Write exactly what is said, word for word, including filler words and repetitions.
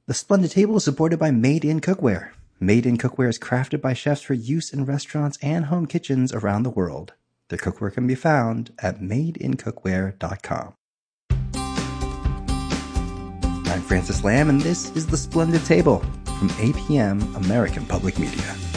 The Splendid Table is supported by Made in Cookware. Made in Cookware is crafted by chefs for use in restaurants and home kitchens around the world. Their cookware can be found at made in cookware dot com. I'm Francis Lamb, and this is The Splendid Table from A P M American Public Media.